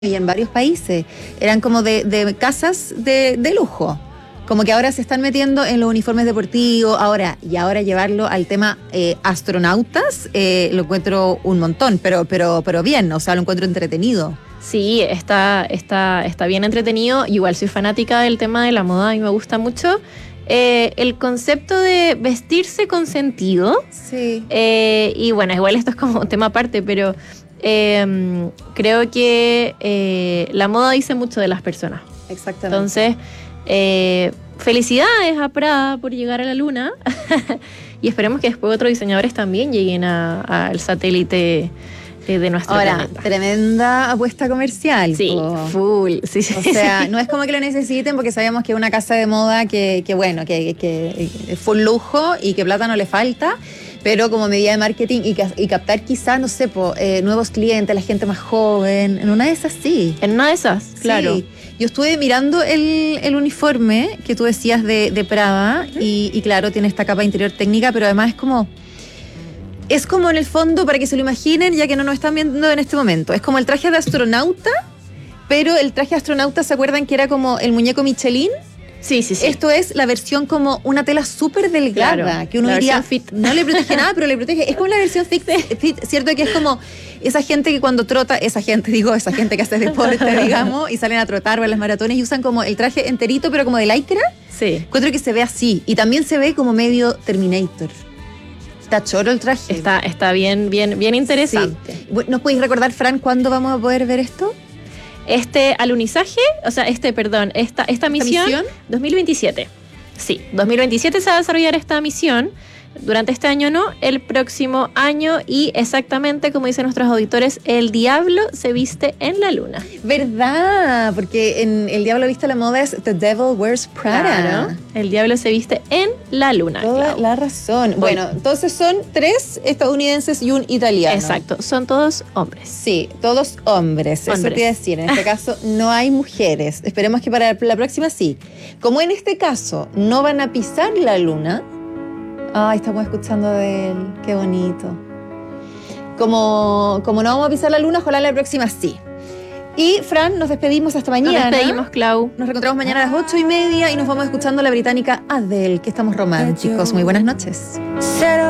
y en varios países. Eran como de casas de lujo. Como que ahora se están metiendo en los uniformes deportivos. Ahora llevarlo al tema astronautas, lo encuentro un montón, pero bien, o sea, lo encuentro entretenido. Sí, está bien entretenido. Igual soy fanática del tema de la moda y me gusta mucho. El concepto de vestirse con sentido. Sí. Y bueno, igual esto es como un tema aparte, pero creo que la moda dice mucho de las personas. Exactamente. Entonces, felicidades a Prada por llegar a la luna y esperemos que después otros diseñadores también lleguen al satélite de nuestro planeta. Tremenda apuesta comercial. Sí, full. Sí. O sea, no es como que lo necesiten porque sabemos que es una casa de moda que fue un lujo y que plata no le falta, pero como medida de marketing y captar quizás, no sé, nuevos clientes, la gente más joven, en una de esas sí. En una de esas, claro. Sí. Yo estuve mirando el uniforme que tú decías de Prada y claro, tiene esta capa interior técnica, pero además es como en el fondo, para que se lo imaginen, ya que no nos están viendo en este momento, es como el traje de astronauta, pero el traje de astronauta, ¿se acuerdan que era como el muñeco Michelin? Sí. Esto es la versión como una tela súper delgada, claro, que uno diría, fit. No le protege nada, pero le protege. Es como la versión fit, ¿cierto? Que es como esa gente que cuando trota, esa gente que hace deporte, digamos, y salen a trotar o en las maratones y usan como el traje enterito, pero como de lycra. Sí. Encuentro que se ve así. Y también se ve como medio Terminator. Está choro el traje. Está bien interesante. Sí. ¿Nos podéis recordar, Fran, cuándo vamos a poder ver esto? Este alunizaje, esta misión, 2027. Sí, 2027 se va a desarrollar esta misión. Durante este año no, el próximo año, y exactamente como dicen nuestros auditores, el diablo se viste en la luna. ¿Verdad? Porque en El Diablo Viste a la Moda es The Devil Wears Prada. Claro, el diablo se viste en la luna. Toda la razón. Bueno, entonces son 3 estadounidenses y un italiano. Exacto, son todos hombres. Sí, todos hombres. Eso te iba a decir. En este caso no hay mujeres. Esperemos que para la próxima sí. Como en este caso no van a pisar la luna. Ay, estamos escuchando de él. Qué bonito. Como no vamos a pisar la luna, ojalá la próxima sí. Y, Fran, nos despedimos hasta mañana. Nos despedimos, Clau. Nos reencontramos mañana a las 8:30 y nos vamos escuchando la británica Adele, que estamos románticos. Muy buenas noches.